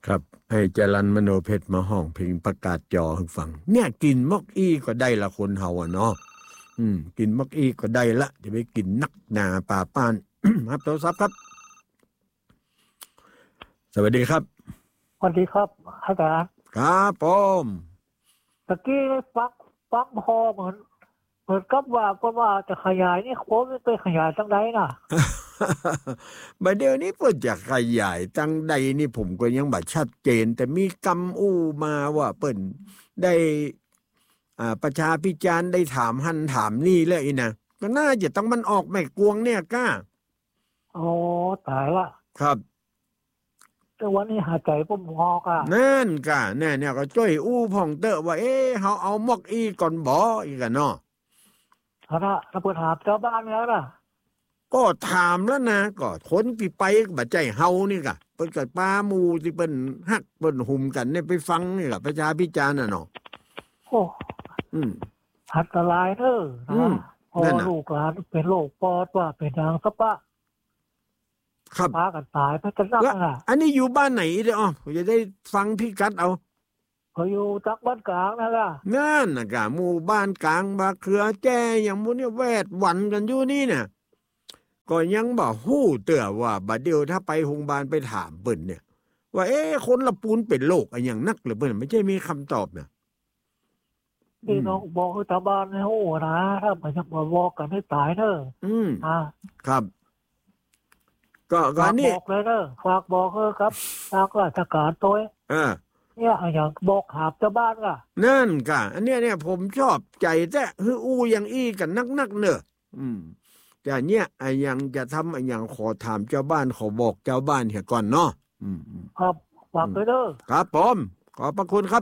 ครับให้จรัญมโนเพชรมาห้องเพลงประกาศจอให้ฟังเนี่ยกินมอกอี้ก็ได้ละคนเฮาอ่ะเนาะกินมอกอี้ก็ได้ละจะไปกินนักหนาป่าป้าน ครับโทรศัพท์ครับสวัสดีครับสวัสดีครับอาจารย์ครับผมตะกี้ฟักพอเหมือนกับว่าจะขยายนี่โค้งไม่ไปขยายตั้งใดน่ะบัดเดี๋ยวนี้เพิ่นจะขยายตั้งใดนี่ผมก็ยังบ่ชัดเจนแต่มีกำอู้มาว่าเปิ้นได้ประชาพิจารณ์ได้ถามหันถามนี่เลยนะก็น่าจะต้องมันออกไม่กวงเนี่ยก้าโอ้ตายละครับแต่วันนี้หายใจผมงอกอ่ะนั่นกะเนี่ยก็จ้อยอู้พ่องเตอะว่าเฮาเอามอกอีก่อนบ่อีกอะเนาะถ้าเปิดถามชาวบ้านแล้วล่ะก็ถามแล้วนะก็คนที่ไปบ่ใจเฮานี่กะเปิ้นก็ปาหมู่ที่เปิ้นฮักเปิ้นหุ่มกันเนี่ยไปฟังนี่ล่ะประชาพิจารณ์น่ะเนาะโอ้อันตรายเด้อนะพอลูกหลานเป็นโรคปอดว่าเป็นทางสะปะครับพากันตายไปกันนักน่ะอันนี้อยู่บ้านไหนเด้อผมจะได้ฟังพี่กัดเอาเขาอยู่จักบ้านกลางนั่นล่ะนั่นน่ะกะหมู่บ้านกลางบาเขือแจ้อย่างหมู่เนี่ยแวดหวันกันอยู่นี่เนี่ยก็ยังบ่ฮู้เตื้อว่าบัดเดี๋ยวถ้าไปโรงพยาบาลไปถามเปิ้นเนี่ยว่าคนละปูนเป็นโรคอะหยังนักหรือเปิ้นไม่ใช่มีคำตอบเนี่ยพี่น้องบอกชาวบ้านให้โอ้นะถ้ามันจะบ่บอกกันให้ตายเด้อครับก็นี่บอกเลยเด้อฝากบอกครับฝากราชการตัวเนี่ยอย่างบอกหาบชาวบ้านล่ะนั่นกะอันเนี้ยผมชอบใจแต่อู้อย่างอี้กันนักเนอะแต่เนี่ยยังจะทำอย่างขอถามเจ้าบ้านขอบอกเจ้าบ้านเหี่ยก่อนเนาะครับฝากเลยเด้อครับผมขอบพระคุณครับ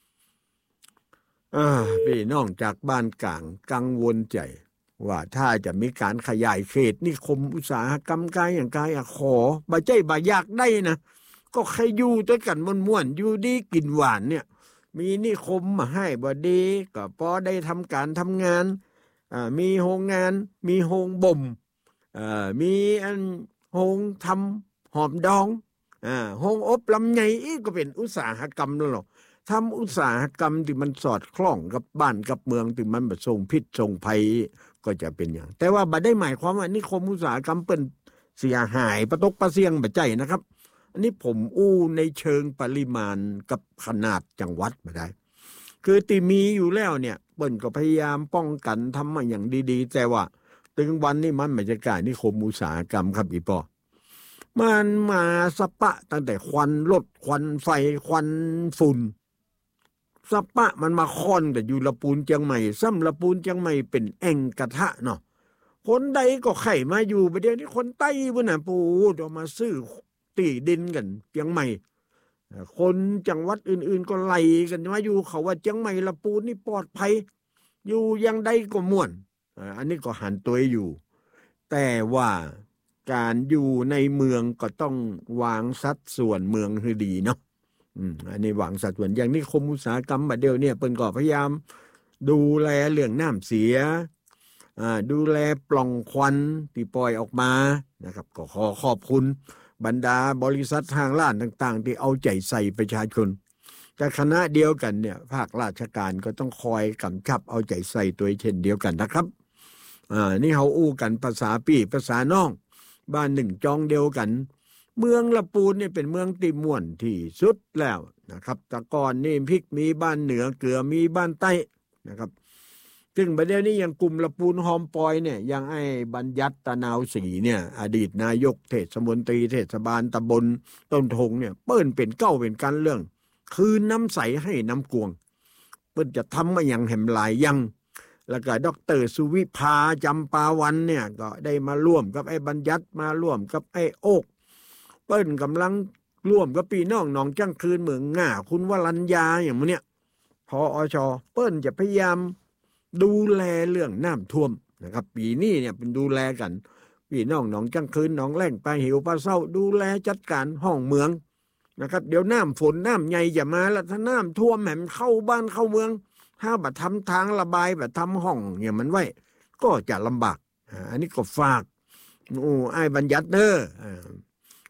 พี่น้องจากบ้านกลางกังวลใจว่าถ้าจะมีการขยายเขตนิคมอุตสาหกรรมกายอย่างกายขอบ่ใจบ่อยากได้นะก็ใครอยู่ด้วยกันม่วนๆอยู่ดีกินหวานเนี่ยมีนิคมมาให้บ่ดีก็พอได้ทำการทำงานมีโรงงานมีโรงบ่มมีโรงทำหอมดองโรงอบลำไยอีกก็เป็นอุตสาหกรรมแล้วหรอทำอุตสาหกรรมที่มันสอดคล้องกับบ้านกับเมืองที่มันบ่ส่งพิษส่งภัยก็จะเป็นอย่างแต่ว่าบ่ได้หมายความว่านิคมอุตสาหกรรมเปิ้นเสียหายประตกประเสียงบ่ใจนะครับอันนี้ผมอู้ในเชิงปริมาณกับขนาดจังหวัดบ่ได้คือที่มีอยู่แล้วเนี่ยเปิ้นก็พยายามป้องกันทำมาอย่างดีๆแต่ว่าถึงวันนี้มันไม่ใช่การนิคมอุตสาหกรรมครับอีปอมันมาสปะตั้งแต่ควันรถควันไฟควันฝุ่นสปะมันมาค่อนแต่อยู่ละปูนเชียงใหม่ซ้ำละปูนเชียงใหม่เป็นแอ่งกระทะเนาะคนใดก็ไข่มาอยู่ประเดี๋ยวนี้คนใต้พุ่นน่ะปูออกมาซื้อตีดินกันเชียงใหม่คนจังหวัดอื่นๆก็ไล่กันมาอยู่เขาว่าเชียงใหม่ละปูนนี่ปลอดภัยอยู่ยังใดก็ม่วนอันนี้ก็หันตัวอยู่แต่ว่าการอยู่ในเมืองก็ต้องวางสัดส่วนเมืองให้ดีเนาะอันนี้วางสัดส่วนอย่างนี้คมอุตสาหกรรมบัดเดียวเนี่ยเปิ้นก็พยายามดูแลเรื่องน้ำเสียดูแลปล่องควันที่ปล่อยออกมานะครับก็ขอบคุณบรรดาบริษัททางล้านต่างๆที่เอาใจใส่ประชาชนแต่คณะเดียวกันเนี่ยภาคราชการก็ต้องคอยกำชับเอาใจใส่ตัวเช่นเดียวกันนะครับนี่เฮาอู้กันภาษาพี่ภาษาน้องบ้านหนึ่งจองเดียวกันเมืองละปูนนี่เป็นเมืองที่ม่วนที่สุดแล้วนะครับแต่ก่อนนี่พริกมีบ้านเหนือเกลือมีบ้านใต้นะครับซึ่งประเดี๋ยวนี้ยังกลุ่มละปูนหอมปอยเนี่ยยังไอ้บัญญัติตะนาวศรีเนี่ยอดีตนายกเทศมนตรีเทศบาลตำบลต้นทงเนี่ยเปิ้นเป็นเก้าเป็นกันเรื่องคืนน้ำใสให้น้ำกวงเปิ้นจะทำมาอย่างแหมหลายยังแล้วก็ดร.สุวิภาจำปาวันเนี่ยก็ได้มาร่วมกับไอ้บัญญัติมาร่วมกับไอ้โอกเปิ้นกำลังร่วมกับพี่น้องหนองจังคืนเมืองง่าคุณวรัญญาอย่างมื้อเนี่ยพอช.เปิ้นจะพยายามดูแลเรื่องน้ำท่วมนะครับปีนี้เนี่ยเป็นดูแลกันพี่น้องหนองจังคืนหนองแล่งปลาหิวปลาเศร้าดูแลจัดการห้องเมืองนะครับเดี๋ยวน้ำฝนน้ำใหญ่จะมาแล้วถ้าน้ำท่วมแหมเข้าบ้านเข้าเมืองถ้าบัดทำทางระบายบัดทำห้องอย่างมันไว้ก็จะลำบากอันนี้ก็ฝากไอ้บัญญัติเด้อ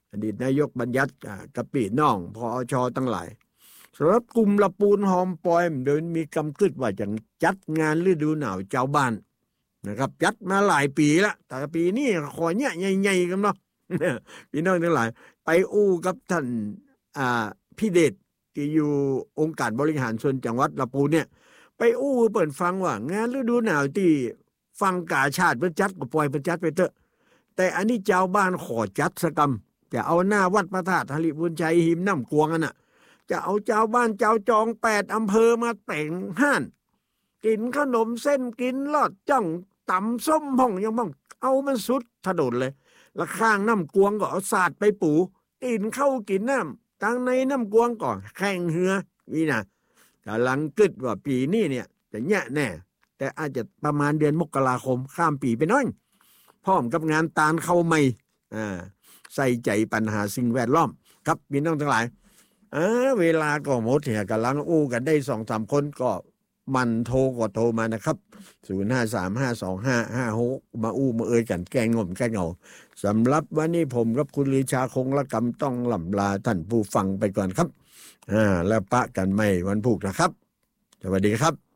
อดีตนายกบัญญัติกับปีน้องพอชตั้งหลายสำหรับกลุ่มละปูนหอมปอยโดยมีกำกึดว่าจะจัดงานฤดูหนาวเจ้าบ้านนะครับจัดมาหลายปีละแต่ปีนี้ขอเนี่ยใหญ่ๆกันเนาะ พี่น้องทั้งหลายไปอู้กับท่านพี่เดชที่อยู่องค์การบริหารส่วนจังหวัดละปูนเนี่ยไปอู้เปิดฟังว่างานฤดูหนาวที่ฟังกาชาติเพิ่นจัดก็ปล่อยเพิ่นจัดไปเถอะแต่อันนี้เจ้าบ้านขอจัดสกรรมจะเอาหน้าวัดพระธาตุหริพุนชัยหิมน้ำกวงกันน่ะจะเอาเจ้าบ้านเจ้าจอง8อำเภอมาแต่งห้านกินขนมเส้นกินลอดจ้องตำส้มพ่องยังพ่องเอามันสุดถนนเลยแล้วข้างน้ำกวงก็เอาสาดไปปูกินเข้ากินน้ำตั้งในน้ำกวงก่อนแข่งเหือนี่นะกำลังกึดว่าปีนี้เนี่ยจะแย่แน่แต่อาจจะประมาณเดือนมกราคมข้ามปีไปน้อยพร้อมกับงานตาลเข้าใหม่ใส่ใจปัญหาสิ่งแวดล้อมครับพี่น้องทั้งหลายเวลาก็หมดเนี่ยกำลังอู้กันได้ 2-3 คนก็มันโทรก็โทรมานะครับ05352556มาอู้มาเอ่ยกันแกงงมแกงเงาสำหรับวันนี้ผมกับคุณลือชาคงละกำต้องล่ำลาท่านผู้ฟังไปก่อนครับแล้วปะกันใหม่วันพุธนะครับสวัสดีครับ